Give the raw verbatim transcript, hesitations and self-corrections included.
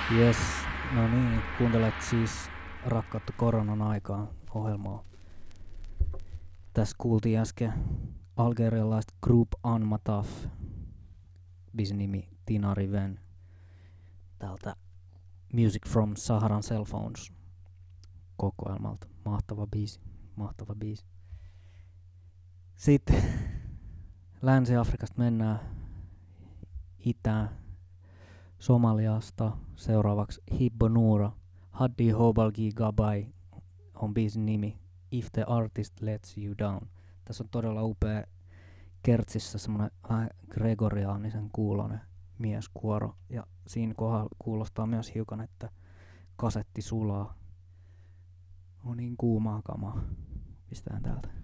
Jes, no niin, kuuntelet siis Rakkautta koronan aikaan ohjelmaa. Tässä kuultiin äsken algerialaista Group An Mataf, biisin nimi Tina Riven, tältä Music from Saharan Cell Phones kokoelmalta. Mahtava biisi, mahtava biisi. Sitten Länsi-Afrikasta mennään itään Somaliasta seuraavaksi Hibbo Noura, Haddi Hobalgi Gabai on biisin nimi If the Artist Lets You Down. Tässä on todella upea kertsissä semmonen vähän gregoriaanisen kuulonen mieskuoro ja siinä kohdalla kuulostaa myös hiukan, että kasetti sulaa. On niin kuumaa kamaa. Pistetään täältä.